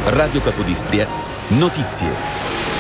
Radio Capodistria, notizie.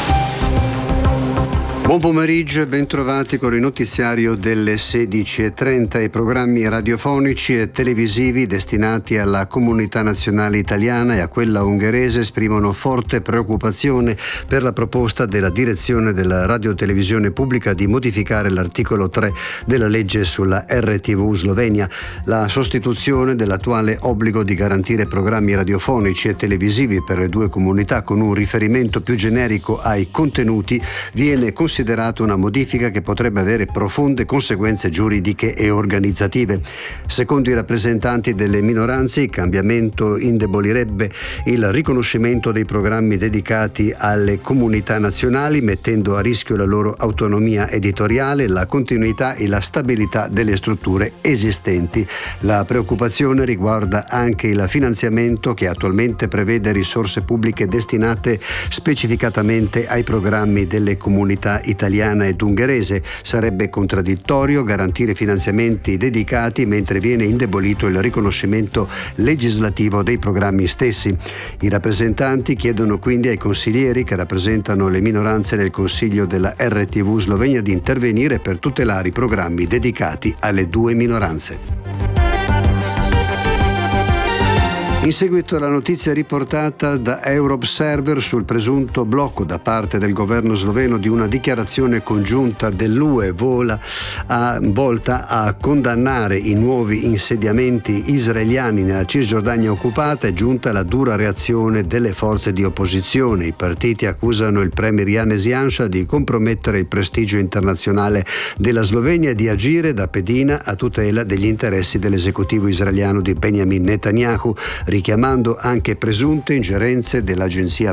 Buon pomeriggio e bentrovati con il notiziario delle 16:30. I programmi radiofonici e televisivi destinati alla comunità nazionale italiana e a quella ungherese esprimono forte preoccupazione per la proposta della direzione della radiotelevisione pubblica di modificare l'articolo 3 della legge sulla RTV Slovenia. La sostituzione dell'attuale obbligo di garantire programmi radiofonici e televisivi per le due comunità con un riferimento più generico ai contenuti viene considerato una modifica che potrebbe avere profonde conseguenze giuridiche e organizzative. Secondo i rappresentanti delle minoranze, il cambiamento indebolirebbe il riconoscimento dei programmi dedicati alle comunità nazionali, mettendo a rischio la loro autonomia editoriale, la continuità e la stabilità delle strutture esistenti. La preoccupazione riguarda anche il finanziamento, che attualmente prevede risorse pubbliche destinate specificatamente ai programmi delle comunità italiana ed ungherese. Sarebbe contraddittorio garantire finanziamenti dedicati mentre viene indebolito il riconoscimento legislativo dei programmi stessi. I rappresentanti chiedono quindi ai consiglieri che rappresentano le minoranze nel Consiglio della RTV Slovenia di intervenire per tutelare i programmi dedicati alle due minoranze. In seguito alla notizia riportata da Euroobserver sul presunto blocco da parte del governo sloveno di una dichiarazione congiunta dell'UE volta a condannare i nuovi insediamenti israeliani nella Cisgiordania occupata, è giunta la dura reazione delle forze di opposizione. I partiti accusano il premier Janez Janša di compromettere il prestigio internazionale della Slovenia e di agire da pedina a tutela degli interessi dell'esecutivo israeliano di Benjamin Netanyahu, richiamando anche presunte ingerenze dell'agenzia